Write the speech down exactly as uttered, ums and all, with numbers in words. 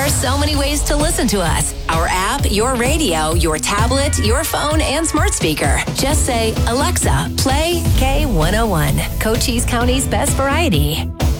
are so many ways to listen to us. Our app, your radio, your tablet, your phone, and smart speaker. Just say, Alexa, play K one oh one, Cochise County's best variety.